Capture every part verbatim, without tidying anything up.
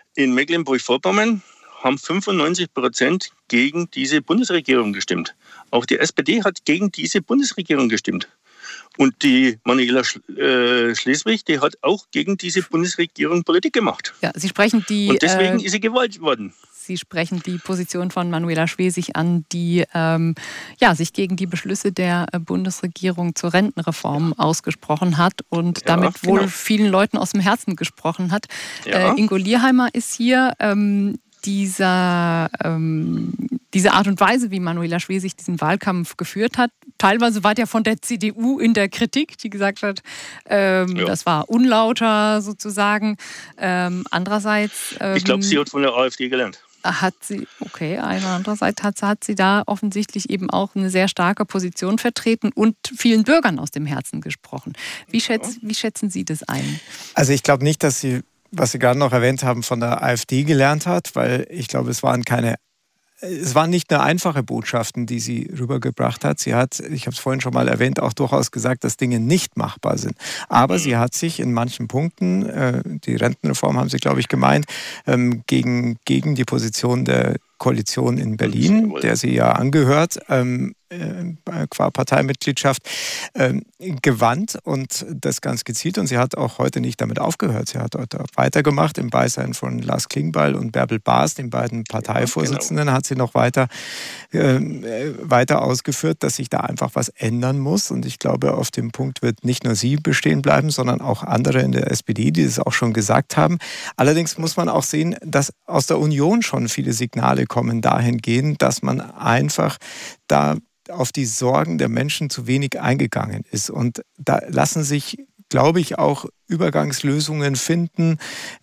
In Mecklenburg-Vorpommern haben fünfundneunzig Prozent gegen diese Bundesregierung gestimmt. Auch die S P D hat gegen diese Bundesregierung gestimmt. Und die Manuela Schwesig, die hat auch gegen diese Bundesregierung Politik gemacht. Ja, Sie sprechen die... Und deswegen äh, ist sie gewählt worden. Sie sprechen die Position von Manuela Schwesig an, die ähm, ja, sich gegen die Beschlüsse der Bundesregierung zur Rentenreform ausgesprochen hat und Ja, damit wohl genau. vielen Leuten aus dem Herzen gesprochen hat. Ja. Äh, Ingo Lierheimer ist hier. Ähm, dieser, ähm, diese Art und Weise, wie Manuela Schwesig diesen Wahlkampf geführt hat, teilweise war der von der C D U in der Kritik, die gesagt hat, ähm, Ja. das war unlauter sozusagen. Ähm, andererseits... Ähm, Ich glaube, sie hat von der AfD gelernt. Hat sie, okay, andererseits hat, hat sie da offensichtlich eben auch eine sehr starke Position vertreten und vielen Bürgern aus dem Herzen gesprochen. Wie, schätz, wie schätzen Sie das ein? Also ich glaube nicht, dass sie, was Sie gerade noch erwähnt haben, von der AfD gelernt hat, weil ich glaube, es waren keine Es waren nicht nur einfache Botschaften, die sie rübergebracht hat. Sie hat, ich habe es vorhin schon mal erwähnt, auch durchaus gesagt, dass Dinge nicht machbar sind. Aber sie hat sich in manchen Punkten, äh, die Rentenreform haben Sie, glaube ich, gemeint, ähm, gegen, gegen die Position der Koalition in Berlin, der sie ja angehört, ähm, äh, qua Parteimitgliedschaft, ähm, gewandt und das ganz gezielt. Und sie hat auch heute nicht damit aufgehört. Sie hat heute weitergemacht im Beisein von Lars Klingbeil und Bärbel Baas, den beiden Parteivorsitzenden, genau. Hat sie noch weiter, äh, weiter ausgeführt, dass sich da einfach was ändern muss. Und ich glaube, auf dem Punkt wird nicht nur sie bestehen bleiben, sondern auch andere in der S P D, die das auch schon gesagt haben. Allerdings muss man auch sehen, dass aus der Union schon viele Signale kommen dahingehend, dass man einfach da auf die Sorgen der Menschen zu wenig eingegangen ist. Und da lassen sich, glaube ich, auch Übergangslösungen finden,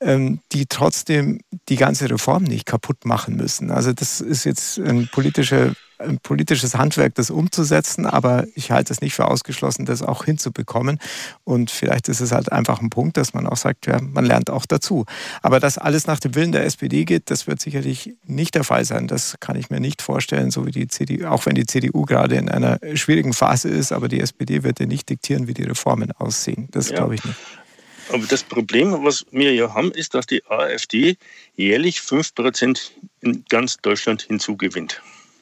die trotzdem die ganze Reform nicht kaputt machen müssen. Also das ist jetzt ein politischer ein politisches Handwerk, das umzusetzen, aber ich halte es nicht für ausgeschlossen, das auch hinzubekommen. Und vielleicht ist es halt einfach ein Punkt, dass man auch sagt, ja, man lernt auch dazu. Aber dass alles nach dem Willen der S P D geht, das wird sicherlich nicht der Fall sein. Das kann ich mir nicht vorstellen, so wie die C D U, auch wenn die C D U gerade in einer schwierigen Phase ist, aber die S P D wird ja nicht diktieren, wie die Reformen aussehen. Das ja. glaube ich nicht. Aber das Problem, was wir hier haben, ist, dass die AfD jährlich fünf Prozent in ganz Deutschland hinzugewinnt.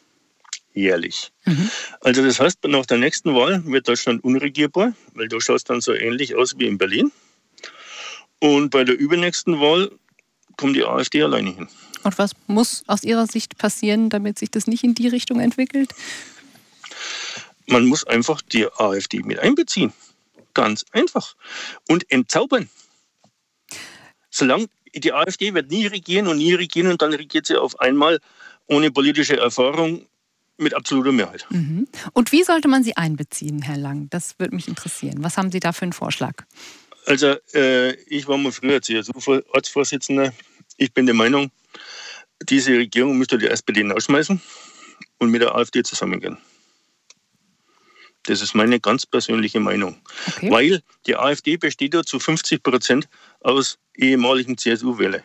Jährlich. Mhm. Also das heißt, nach der nächsten Wahl wird Deutschland unregierbar, weil da schaut es dann so ähnlich aus wie in Berlin. Und bei der übernächsten Wahl kommt die AfD alleine hin. Und was muss aus Ihrer Sicht passieren, damit sich das nicht in die Richtung entwickelt? Man muss einfach die AfD mit einbeziehen. Ganz einfach. Und entzaubern. Solange die AfD wird nie regieren und nie regieren und dann regiert sie auf einmal ohne politische Erfahrung mit absoluter Mehrheit. Mhm. Und wie sollte man sie einbeziehen, Herr Lang? Das würde mich interessieren. Was haben Sie da für einen Vorschlag? Also äh, ich war mal früher C S U-Ortsvorsitzender. Ich bin der Meinung, diese Regierung müsste die S P D rausschmeißen und mit der AfD zusammengehen. Das ist meine ganz persönliche Meinung. Okay. Weil die AfD besteht ja zu fünfzig Prozent aus ehemaligen C S U-Wählern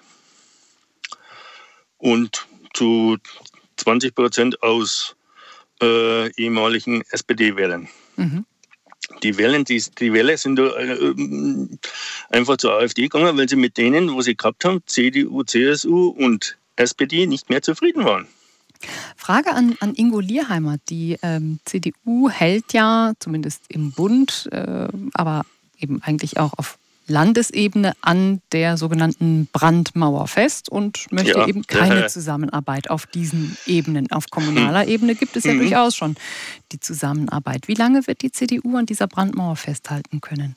und zu zwanzig Prozent aus äh, ehemaligen S P D-Wählern. Mhm. Die, Wähler, die, die Wähler sind da, äh, einfach zur AfD gegangen, weil sie mit denen, wo sie gehabt haben, C D U, C S U und S P D, nicht mehr zufrieden waren. Frage an, an Ingo Lierheimer. Die ähm, C D U hält ja, zumindest im Bund, äh, aber eben eigentlich auch auf Landesebene an der sogenannten Brandmauer fest und möchte ja, eben keine äh, Zusammenarbeit auf diesen Ebenen. Auf kommunaler hm. Ebene gibt es ja hm. durchaus schon die Zusammenarbeit. Wie lange wird die C D U an dieser Brandmauer festhalten können?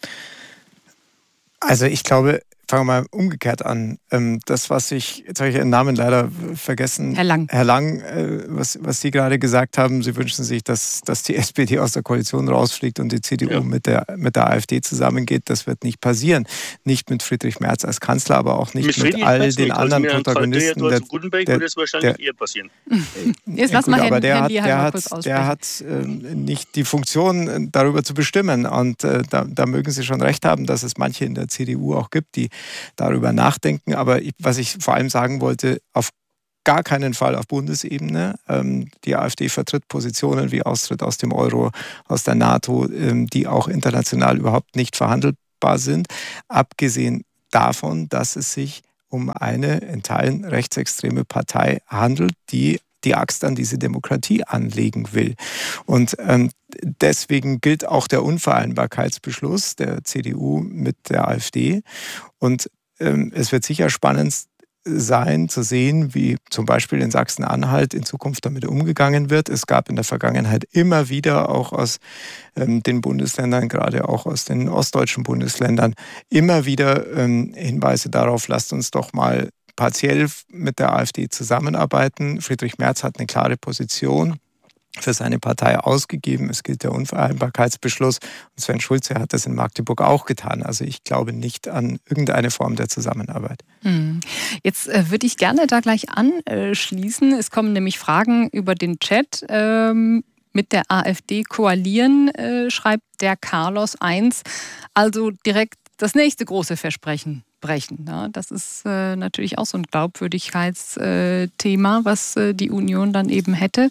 Also ich glaube, fangen wir mal umgekehrt an. Das, was ich, jetzt habe ich Ihren Namen leider vergessen. Herr Lang. Herr Lang, was, was Sie gerade gesagt haben, Sie wünschen sich, dass, dass die S P D aus der Koalition rausfliegt und die C D U ja. mit, der, mit der AfD zusammengeht. Das wird nicht passieren. Nicht mit Friedrich Merz als Kanzler, aber auch nicht mit, mit all Merz den nicht. anderen also Protagonisten. Der, der, Gutenberg würde es wahrscheinlich der, eher passieren. Jetzt lass mal aber der Herrn hat, der hat, kurz der hat äh, nicht die Funktion, darüber zu bestimmen. Und äh, da, da mögen Sie schon recht haben, dass es manche in der C D U auch gibt, die darüber nachdenken. Aber ich, was ich vor allem sagen wollte, auf gar keinen Fall auf Bundesebene. Ähm, die AfD vertritt Positionen wie Austritt aus dem Euro, aus der NATO, ähm, die auch international überhaupt nicht verhandelbar sind. Abgesehen davon, dass es sich um eine in Teilen rechtsextreme Partei handelt, die die Axt an diese Demokratie anlegen will. Und ähm, deswegen gilt auch der Unvereinbarkeitsbeschluss der C D U mit der AfD. Und ähm, es wird sicher spannend sein, zu sehen, wie zum Beispiel in Sachsen-Anhalt in Zukunft damit umgegangen wird. Es gab in der Vergangenheit immer wieder auch aus ähm, den Bundesländern, gerade auch aus den ostdeutschen Bundesländern, immer wieder ähm, Hinweise darauf, lasst uns doch mal partiell mit der AfD zusammenarbeiten. Friedrich Merz hat eine klare Position für seine Partei ausgegeben. Es gilt der Unvereinbarkeitsbeschluss. Und Sven Schulze hat das in Magdeburg auch getan. Also ich glaube nicht an irgendeine Form der Zusammenarbeit. Jetzt äh, würde ich gerne da gleich anschließen. Es kommen nämlich Fragen über den Chat. Ähm, mit der AfD koalieren, äh, schreibt der Carlos eins. Also direkt das nächste große Versprechen brechen. Ja, das ist äh, natürlich auch so ein Glaubwürdigkeitsthema, was äh, die Union dann eben hätte.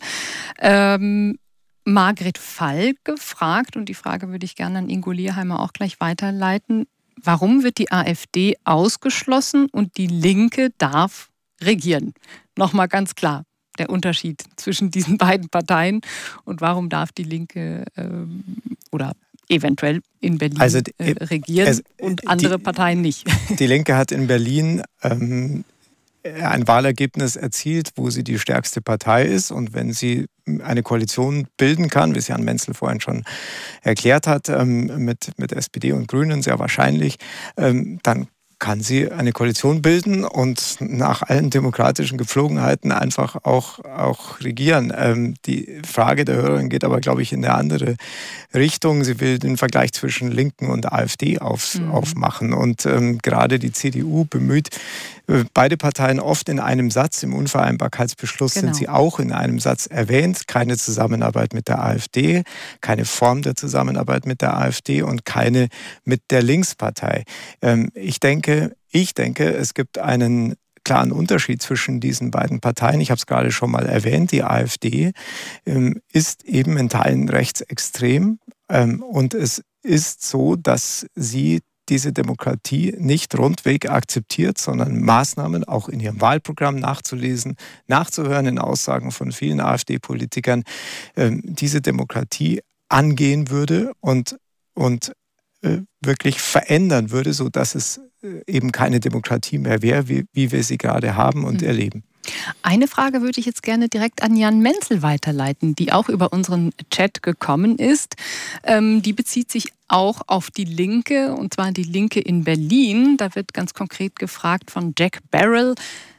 Ähm, Margret Fall gefragt, und die Frage würde ich gerne an Ingo Lierheimer auch gleich weiterleiten. Warum wird die AfD ausgeschlossen und die Linke darf regieren? Nochmal ganz klar der Unterschied zwischen diesen beiden Parteien und warum darf die Linke ähm, oder eventuell in Berlin also, äh, regieren also, und andere die, Parteien nicht. Die Linke hat in Berlin ähm, ein Wahlergebnis erzielt, wo sie die stärkste Partei ist. Und wenn sie eine Koalition bilden kann, wie es Jan Menzel vorhin schon erklärt hat, ähm, mit, mit S P D und Grünen sehr wahrscheinlich, ähm, dann kann sie eine Koalition bilden und nach allen demokratischen Gepflogenheiten einfach auch, auch regieren. Ähm, die Frage der Hörerin geht aber, glaube ich, in eine andere Richtung. Sie will den Vergleich zwischen Linken und AfD auf, mhm. aufmachen. Und ähm, gerade die C D U bemüht äh, beide Parteien oft in einem Satz. Im Unvereinbarkeitsbeschluss genau. sind sie auch in einem Satz erwähnt. Keine Zusammenarbeit mit der AfD, keine Form der Zusammenarbeit mit der AfD und keine mit der Linkspartei. Ähm, ich denke, Ich denke, es gibt einen klaren Unterschied zwischen diesen beiden Parteien. Ich habe es gerade schon mal erwähnt, die AfD ähm, ist eben in Teilen rechtsextrem ähm, und es ist so, dass sie diese Demokratie nicht rundweg akzeptiert, sondern Maßnahmen auch in ihrem Wahlprogramm nachzulesen, nachzuhören in Aussagen von vielen AfD-Politikern, ähm, diese Demokratie angehen würde und, und äh, wirklich verändern würde, sodass es eben keine Demokratie mehr wäre, wie, wie wir sie gerade haben und mhm. erleben. Eine Frage würde ich jetzt gerne direkt an Jan Menzel weiterleiten, die auch über unseren Chat gekommen ist. Ähm, die bezieht sich auch auf die Linke, und zwar die Linke in Berlin. Da wird ganz konkret gefragt von Jack Barrel,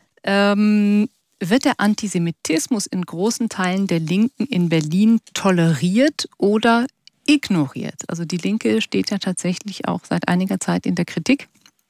ähm, wird der Antisemitismus in großen Teilen der Linken in Berlin toleriert oder ignoriert? Also die Linke steht ja tatsächlich auch seit einiger Zeit in der Kritik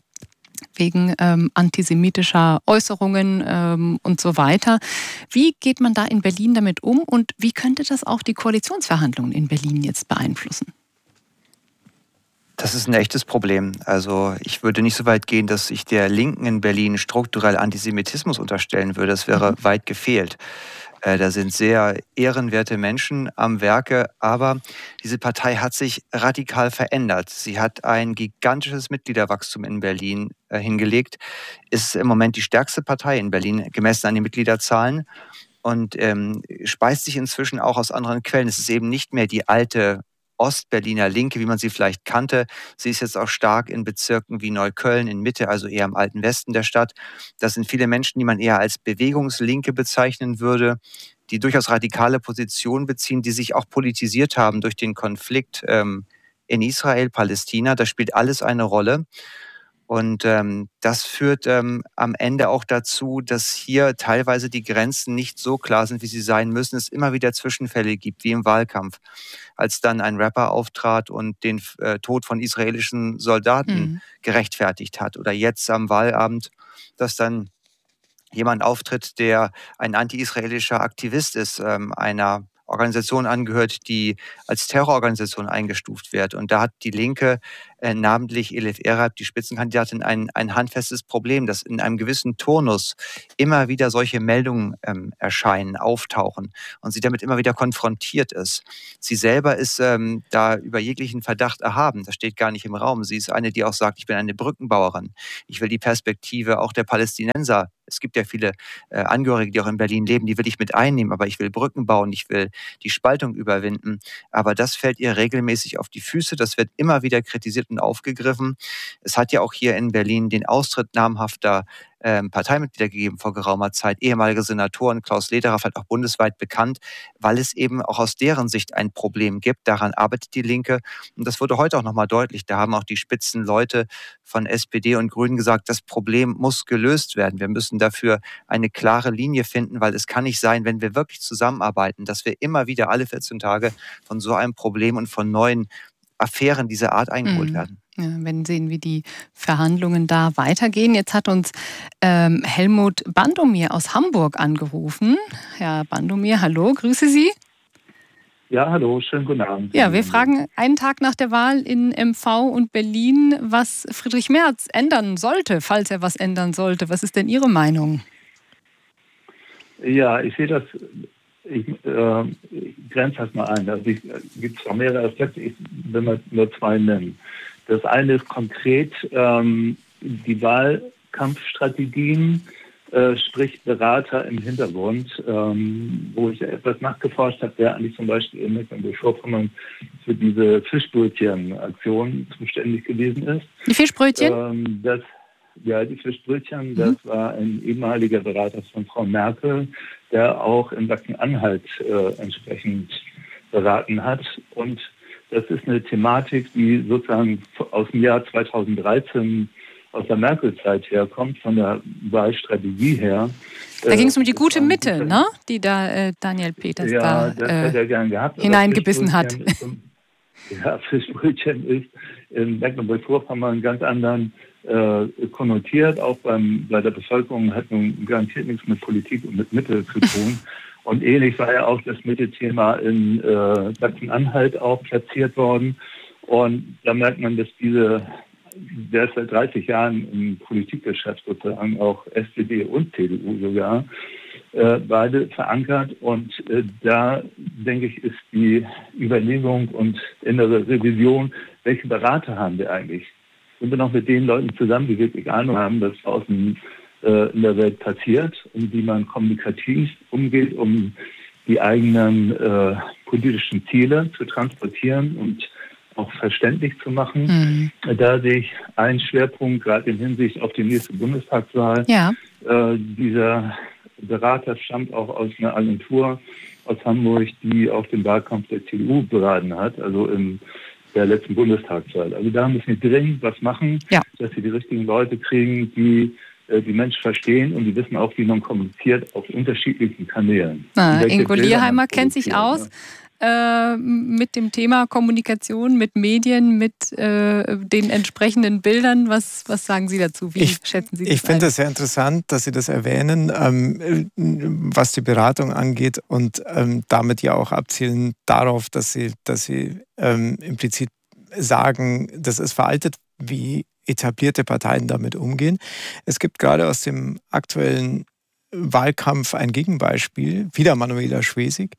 wegen ähm, antisemitischer Äußerungen ähm, und so weiter. Wie geht man da in Berlin damit um und wie könnte das auch die Koalitionsverhandlungen in Berlin jetzt beeinflussen? Das ist ein echtes Problem. Also ich würde nicht so weit gehen, dass ich der Linken in Berlin strukturell Antisemitismus unterstellen würde. Das wäre mhm. weit gefehlt. Da sind sehr ehrenwerte Menschen am Werke, aber diese Partei hat sich radikal verändert. Sie hat ein gigantisches Mitgliederwachstum in Berlin äh, hingelegt, ist im Moment die stärkste Partei in Berlin, gemessen an den Mitgliederzahlen und ähm, speist sich inzwischen auch aus anderen Quellen. Es ist eben nicht mehr die alte Ostberliner Linke, wie man sie vielleicht kannte. Sie ist jetzt auch stark in Bezirken wie Neukölln, in Mitte, also eher im alten Westen der Stadt. Das sind viele Menschen, die man eher als Bewegungslinke bezeichnen würde, die durchaus radikale Positionen beziehen, die sich auch politisiert haben durch den Konflikt ähm, in Israel, Palästina. Das spielt alles eine Rolle. Und ähm, das führt ähm, am Ende auch dazu, dass hier teilweise die Grenzen nicht so klar sind, wie sie sein müssen. Es immer wieder Zwischenfälle gibt, wie im Wahlkampf, als dann ein Rapper auftrat und den äh, Tod von israelischen Soldaten mhm. gerechtfertigt hat. Oder jetzt am Wahlabend, dass dann jemand auftritt, der ein anti-israelischer Aktivist ist, ähm, einer Organisation angehört, die als Terrororganisation eingestuft wird. Und da hat die Linke äh, namentlich Elif Erhard, die Spitzenkandidatin, ein, ein handfestes Problem, dass in einem gewissen Turnus immer wieder solche Meldungen ähm, erscheinen, auftauchen und sie damit immer wieder konfrontiert ist. Sie selber ist ähm, da über jeglichen Verdacht erhaben. Das steht gar nicht im Raum. Sie ist eine, die auch sagt, ich bin eine Brückenbauerin. Ich will die Perspektive auch der Palästinenser, es gibt ja viele äh, Angehörige, die auch in Berlin leben, die will ich mit einnehmen, aber ich will Brücken bauen, ich will die Spaltung überwinden. Aber das fällt ihr regelmäßig auf die Füße, das wird immer wieder kritisiert und aufgegriffen. Es hat ja auch hier in Berlin den Austritt namhafter ähm, Parteimitglieder gegeben vor geraumer Zeit, ehemalige Senatoren, Klaus Lederer, vielleicht auch bundesweit bekannt, weil es eben auch aus deren Sicht ein Problem gibt. Daran arbeitet die Linke. Und das wurde heute auch nochmal deutlich. Da haben auch die Spitzenleute von S P D und Grünen gesagt, das Problem muss gelöst werden. Wir müssen dafür eine klare Linie finden, weil es kann nicht sein, wenn wir wirklich zusammenarbeiten, dass wir immer wieder alle vierzehn Tage von so einem Problem und von neuen Affären dieser Art eingeholt Mhm. werden. Ja, wir werden sehen, wie die Verhandlungen da weitergehen. Jetzt hat uns ähm, Helmut Bandomir aus Hamburg angerufen. Herr Bandomir, hallo, grüße Sie. Ja, hallo, schönen guten Abend. Ja, wir fragen einen Tag nach der Wahl in M V und Berlin, was Friedrich Merz ändern sollte, falls er was ändern sollte. Was ist denn Ihre Meinung? Ja, ich sehe das, ich, äh, ich grenze das mal ein. Also es gibt zwar mehrere Aspekte, ich will mal nur zwei nennen. Das eine ist konkret ähm, die Wahlkampfstrategien, äh, sprich Berater im Hintergrund, ähm, wo ich etwas nachgeforscht habe, wer eigentlich zum Beispiel in Mecklenburg-Vorpommern für diese Fischbrötchen-Aktion zuständig gewesen ist. Die Fischbrötchen? Ähm, das, ja, die Fischbrötchen, das mhm. war ein ehemaliger Berater von Frau Merkel, der auch in Sachsen-Anhalt äh, entsprechend beraten hat. Und das ist eine Thematik, die sozusagen aus dem Jahr zweitausenddreizehn aus der Merkel-Zeit herkommt, von der Wahlstrategie her. Da ging es um die gute Mitte, ne? Die da äh, Daniel Peters ja, da das äh, hat er gern gehabt, hineingebissen hat. Ist, ja, Fischbrötchen ist in Mecklenburg-Vorpommern ganz anderen äh, konnotiert. Auch beim, bei der Bevölkerung hat nun garantiert nichts mit Politik und mit Mitte zu tun. Und ähnlich war ja auch das Mitte-Thema in äh, Sachsen-Anhalt auch platziert worden. Und da merkt man, dass diese, der ist seit dreißig Jahren im Politikgeschäft sozusagen, auch S P D und C D U sogar, äh, beide verankert. Und äh, da, denke ich, ist die Überlegung und innere Revision, welche Berater haben wir eigentlich? Sind wir noch mit den Leuten zusammen, die wirklich Ahnung haben, dass draußen in der Welt passiert, um die man kommunikativ umgeht, um die eigenen äh, politischen Ziele zu transportieren und auch verständlich zu machen. Mhm. Da sehe ich einen Schwerpunkt, gerade in Hinsicht auf die nächste Bundestagswahl. Ja. Äh, dieser Berater stammt auch aus einer Agentur aus Hamburg, die auch den Wahlkampf der C D U beraten hat, also in der letzten Bundestagswahl. Also da müssen wir dringend was machen, ja. dass wir die richtigen Leute kriegen, die die Menschen verstehen und die wissen auch, wie man kommuniziert auf unterschiedlichen Kanälen. Ah, Ingo Lierheimer kennt sich aus ja. äh, mit dem Thema Kommunikation, mit Medien, mit äh, den entsprechenden Bildern. Was, was sagen Sie dazu? Wie ich, schätzen Sie das Ich finde es sehr interessant, dass Sie das erwähnen, ähm, was die Beratung angeht und ähm, damit ja auch abzielen darauf, dass Sie, dass Sie ähm, implizit sagen, das ist veraltet, wie etablierte Parteien damit umgehen. Es gibt gerade aus dem aktuellen Wahlkampf ein Gegenbeispiel, wieder Manuela Schwesig,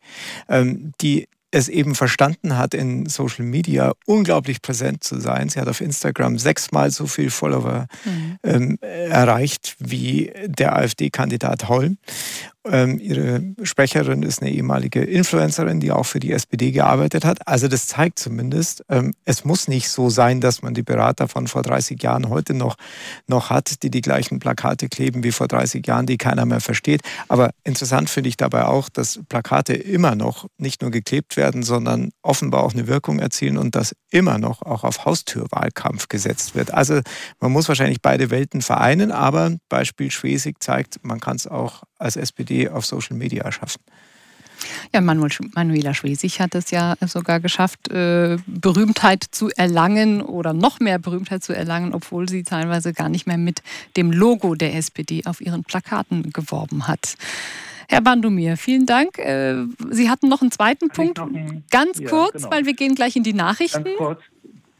die es eben verstanden hat, in Social Media unglaublich präsent zu sein. Sie hat auf Instagram sechsmal so viel Follower mhm. ähm, erreicht wie der AfD-Kandidat Holm. Ähm, ihre Sprecherin ist eine ehemalige Influencerin, die auch für die S P D gearbeitet hat. Also das zeigt zumindest, ähm, es muss nicht so sein, dass man die Berater von vor dreißig Jahren heute noch, noch hat, die die gleichen Plakate kleben wie vor dreißig Jahren, die keiner mehr versteht. Aber interessant finde ich dabei auch, dass Plakate immer noch nicht nur geklebt werden, sondern offenbar auch eine Wirkung erzielen und dass immer noch auch auf Haustürwahlkampf gesetzt wird. Also man muss wahrscheinlich beide Welten vereinen, aber Beispiel Schwesig zeigt, man kann es auch als S P D auf Social Media schaffen. Ja, Manuela Schwesig hat es ja sogar geschafft, äh, Berühmtheit zu erlangen oder noch mehr Berühmtheit zu erlangen, obwohl sie teilweise gar nicht mehr mit dem Logo der S P D auf ihren Plakaten geworben hat. Herr Bandomir, vielen Dank. Sie hatten noch einen zweiten Kann Punkt, einen, ganz ja, kurz, genau. weil wir gehen gleich in die Nachrichten. Ganz kurz.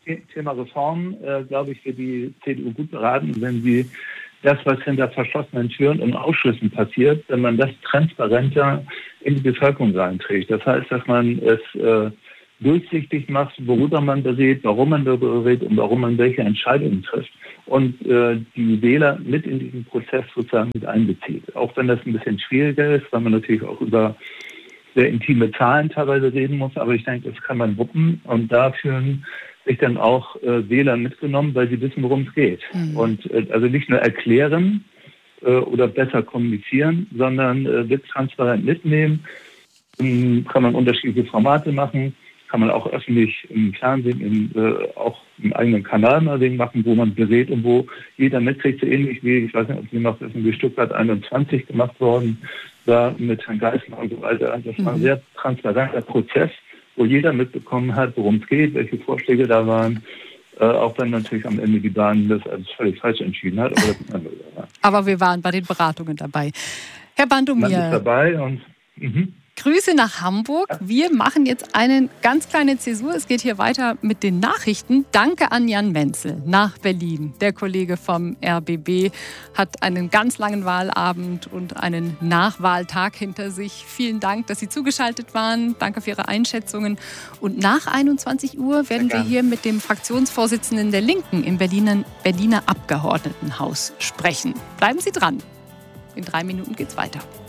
Thema Reform, äh, glaube ich, für die C D U gut beraten, wenn sie das, was hinter verschlossenen Türen und Ausschüssen passiert, wenn man das transparenter in die Bevölkerung reinträgt. Das heißt, dass man es äh, durchsichtig macht, worüber man berät, warum man darüber berät und warum man welche Entscheidungen trifft. Und äh, die Wähler mit in diesen Prozess sozusagen mit einbezieht. Auch wenn das ein bisschen schwieriger ist, weil man natürlich auch über sehr intime Zahlen teilweise reden muss. Aber ich denke, das kann man wuppen. Und da fühlen sich dann auch äh, Wähler mitgenommen, weil sie wissen, worum es geht. Mhm. Und äh, also nicht nur erklären äh, oder besser kommunizieren, sondern äh, wird transparent mitnehmen. Ähm, kann man unterschiedliche Formate machen. Kann man auch öffentlich im Fernsehen, in, äh, auch im eigenen Kanal mal wegen machen, wo man berät und wo jeder mitkriegt, so ähnlich wie, ich weiß nicht, ob Sie noch wissen, wie Stuttgart einundzwanzig gemacht worden war mit Herrn Geisler und so weiter. Das war ein sehr transparenter Prozess, wo jeder mitbekommen hat, worum es geht, welche Vorschläge da waren, äh, auch wenn natürlich am Ende die Bahn das als völlig falsch entschieden hat. Aber, das andere war. Aber wir waren bei den Beratungen dabei. Herr Bandomir. Man ist dabei und... Mhm. Grüße nach Hamburg. Wir machen jetzt eine ganz kleine Zäsur. Es geht hier weiter mit den Nachrichten. Danke an Jan Menzel nach Berlin. Der Kollege vom R B B hat einen ganz langen Wahlabend und einen Nachwahltag hinter sich. Vielen Dank, dass Sie zugeschaltet waren. Danke für Ihre Einschätzungen. Und nach einundzwanzig Uhr werden wir hier mit dem Fraktionsvorsitzenden der Linken im Berliner, Berliner Abgeordnetenhaus sprechen. Bleiben Sie dran. In drei Minuten geht's weiter.